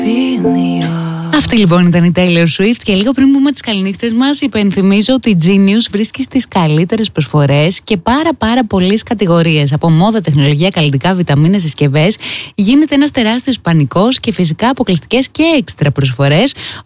Αυτή λοιπόν ήταν η Taylor Swift και λίγο πριν πούμε τις καληνύχτες μας υπενθυμίζω ότι η Genius βρίσκει στις καλύτερες προσφορές και πάρα πολλές κατηγορίες από μόδα, τεχνολογία, καλλιτικά, βιταμίνες, συσκευές. Γίνεται ένας τεράστιος πανικός και φυσικά αποκλειστικές και έξτρα προσφορές